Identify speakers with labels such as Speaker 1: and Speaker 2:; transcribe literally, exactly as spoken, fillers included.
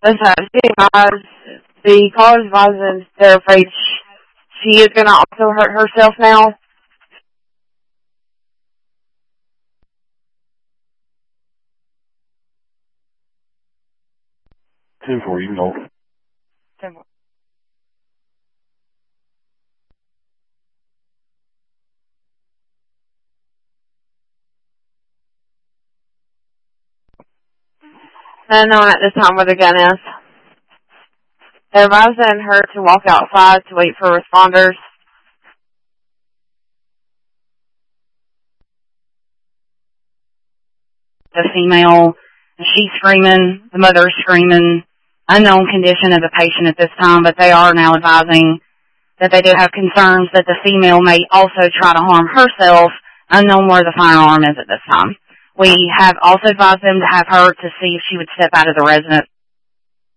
Speaker 1: Listen, she advised, the caller advises they're afraid she is going to also hurt herself now.
Speaker 2: ten four, you can hold.
Speaker 1: ten four. Unknown at this time where the gun is. They're advising her to walk outside to wait for responders.
Speaker 3: The female, she's screaming, the mother's screaming. Unknown condition of the patient at this time, but they are now advising that they do have concerns that the female may also try to harm herself. Unknown where the firearm is at this time. We have also advised them to have her to see if she would step out of the residence